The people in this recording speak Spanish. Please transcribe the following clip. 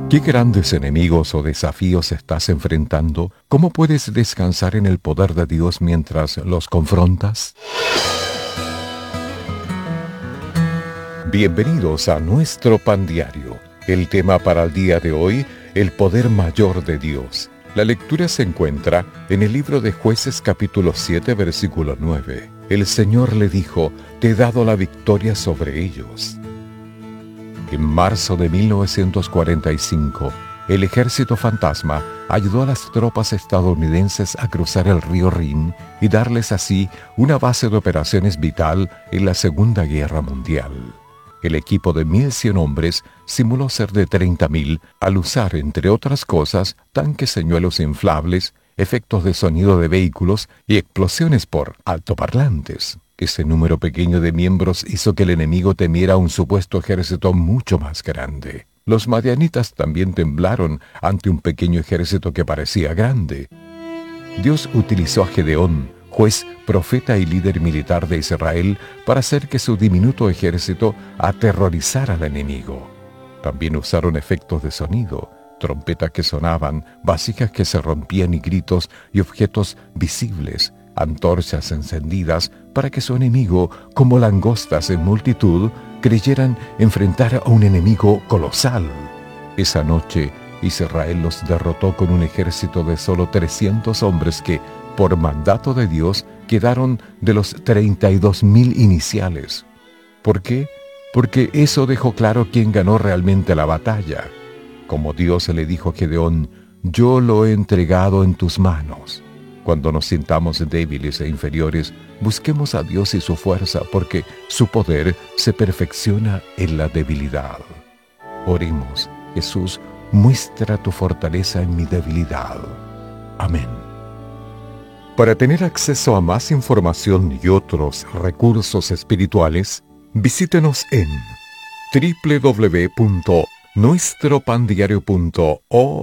¿Qué grandes enemigos o desafíos estás enfrentando? ¿Cómo puedes descansar en el poder de Dios mientras los confrontas? Bienvenidos a nuestro Pan Diario. El tema para el día de hoy, el poder mayor de Dios. La lectura se encuentra en el libro de Jueces capítulo 7, versículo 9. El Señor le dijo, te he dado la victoria sobre ellos. En marzo de 1945, el ejército fantasma ayudó a las tropas estadounidenses a cruzar el río Rin y darles así una base de operaciones vital en la Segunda Guerra Mundial. El equipo de 1.100 hombres simuló ser de 30.000 al usar, entre otras cosas, tanques señuelos inflables, efectos de sonido de vehículos y explosiones por altoparlantes. Ese número pequeño de miembros hizo que el enemigo temiera un supuesto ejército mucho más grande. Los madianitas también temblaron ante un pequeño ejército que parecía grande. Dios utilizó a Gedeón, juez, profeta y líder militar de Israel, para hacer que su diminuto ejército aterrorizara al enemigo. También usaron efectos de sonido, trompetas que sonaban, vasijas que se rompían y gritos y objetos visibles, antorchas encendidas para que su enemigo, como langostas en multitud, creyeran enfrentar a un enemigo colosal. Esa noche, Israel los derrotó con un ejército de solo 300 hombres que, por mandato de Dios, quedaron de los 32.000 iniciales. ¿Por qué? Porque eso dejó claro quién ganó realmente la batalla. Como Dios le dijo a Gedeón, yo lo he entregado en tus manos. Cuando nos sintamos débiles e inferiores, busquemos a Dios y su fuerza, porque su poder se perfecciona en la debilidad. Oremos, Jesús, muestra tu fortaleza en mi debilidad. Amén. Para tener acceso a más información y otros recursos espirituales, visítenos en www.nuestropandiario.org.